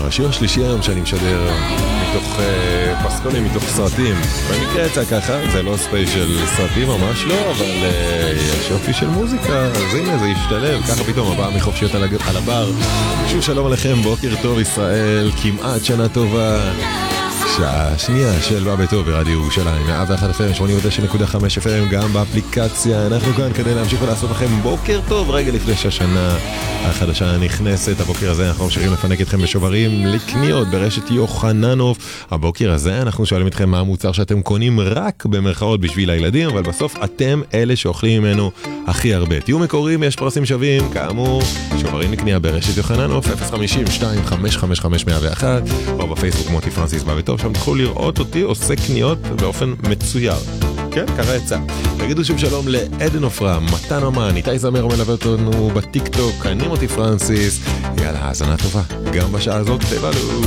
השיר השלישי היום שאני משדר מתוך פסקולים, מתוך סרטים. במקרה יצא ככה, זה לא ספיישל סרטים, ממש לא, אבל יש יופי של מוזיקה, אז הנה זה ישתלב, ככה פתאום הבאה מחופשיות על הבר. שוב שלום עליכם, בוקר טוב ישראל, כמעט שנה טובה. שעה שנייה של בא בטוב ברדיו ירושלים 101 FM 89.5 FM גם באפליקציה. אנחנו כאן כדי להמשיך ולעשות לכם בוקר טוב רגע לפני שהשנה החדשה נכנסת. הבוקר הזה אנחנו ממשיכים לפנק אתכם בשוברים לקניות ברשת יוחננוף. הבוקר הזה אנחנו שואלים אתכם מה המוצר שאתם קונים רק במרכאות בשביל הילדים, אבל בסוף אתם אלה שאוכלים ממנו הכי הרבה. תהיו מקוריים, יש פרסים שווים, כאמור שוברים לקנייה ברשת יוחננוף 050-2555-101 או בפייסבוק מוטי פרנסיס בא בטוב. שם תוכלו לראות אותי עושה קניות באופן מצויר. כן, ככה יצא. תגידו שוב שלום לעדן אופרה, מתן אמן, איתי זמר מלווה אותנו בטיק טוק, אני מוטי פרנסיס. יאללה, האזנה טובה. גם בשעה הזאת תבלו.